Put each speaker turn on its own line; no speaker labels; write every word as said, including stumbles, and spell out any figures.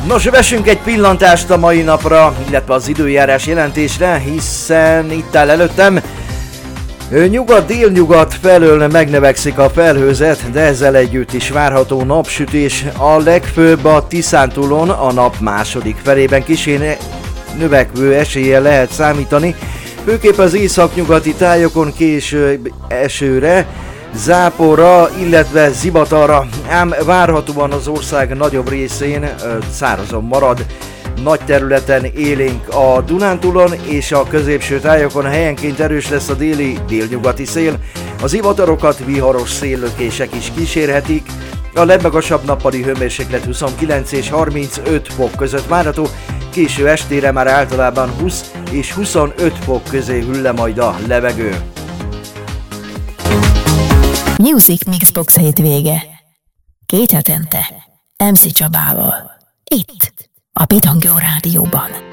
Nos, vessünk egy pillantást a mai napra, illetve az időjárás jelentésre, hiszen itt áll előttem. Nyugat-délnyugat felől megnövekszik a felhőzet, de ezzel együtt is várható napsütés. A legfőbb a Tiszántúlon a nap második felében kissé növekvő eséllyel lehet számítani, főképp az északnyugati tájokon késő esőre, záporra, illetve zivatarra, ám várhatóan az ország nagyobb részén szárazon marad. Nagy területen élénk a Dunántúlon és a középső tájokon helyenként erős lesz a déli délnyugati szél. Az zivatarokat viharos széllökések is kísérhetik. A legmagasabb nappali hőmérséklet huszonkilenc és harmincöt fok között várható, késő estére már általában húsz és huszonöt fok közé hűl le majd a levegő.
Music Mixbox hétvége. Két hetente em cé Csabával. Itt, a Pitangó Rádióban.